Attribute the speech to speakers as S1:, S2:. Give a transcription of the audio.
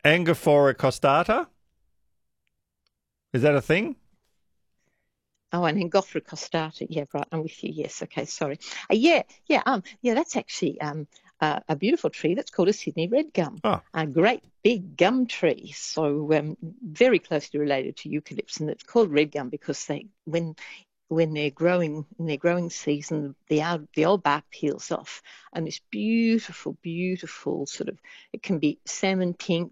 S1: Angophora costata. Is that a thing?
S2: Oh, and Angophora costata. Yeah, right. I'm with you. Yes. Okay. Sorry. Yeah. That's actually a beautiful tree. That's called a Sydney red gum.
S1: Oh,
S2: A great big gum tree. So very closely related to eucalypts, and it's called red gum because when they're growing in their growing season, the old bark peels off, and this beautiful, beautiful sort of, it can be salmon pink